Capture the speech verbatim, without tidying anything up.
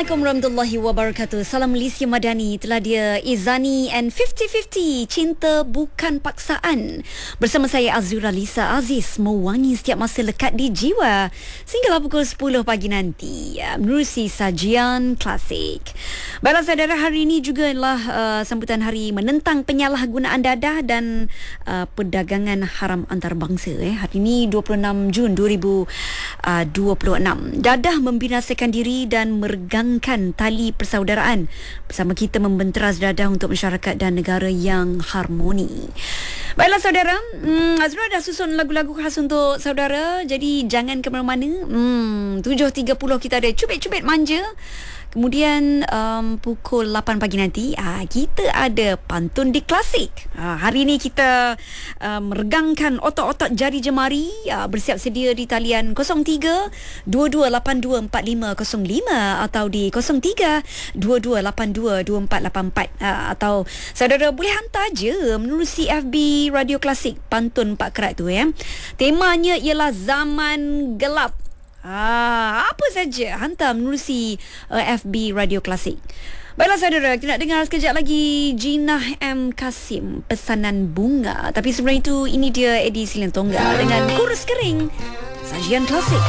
Assalamualaikum warahmatullahi wabarakatuh. Salam Malaysia Madani. Telah dia Izani and fifty fifty Cinta Bukan Paksaan. Bersama saya Azura Lisa Aziz, mewangi setiap masa lekat di jiwa sehinggalah pukul sepuluh pagi nanti menerusi sajian klasik. Baiklah saudara, hari ini juga adalah uh, sambutan hari menentang penyalahgunaan dadah dan uh, perdagangan haram antarabangsa. Eh. Hari ini dua puluh enam Jun dua ribu dua puluh enam. Dadah membinasakan diri dan meregangkan tali persaudaraan. Bersama kita membenteras dadah untuk masyarakat dan negara yang harmoni. Baiklah saudara, hmm, Azra dah susun lagu-lagu khas untuk saudara. Jadi jangan ke mana-mana. hmm, tujuh tiga puluh kita ada Cubit-Cubit Manja. Kemudian um, pukul lapan pagi nanti uh, kita ada Pantun di Klasik. uh, Hari ini kita um, meregangkan otot-otot jari jemari. uh, Bersiap sedia di talian kosong tiga dua dua lapan dua empat lima kosong lima atau di kosong tiga dua dua lapan dua dua empat lapan empat. uh, Atau saudara boleh hantar je menerusi F B Radio Klasik Pantun Pak Kerat tu ya. Temanya ialah zaman gelap. Ah, apa saja hantar menerusi uh, F B Radio Klasik. Baiklah saudara, kita nak dengar sekejap lagi Jinah M. Kasim, Pesanan Bunga. Tapi sebelum itu, ini dia Eddie Silentongga dengan Kurus Kering, sajian klasik.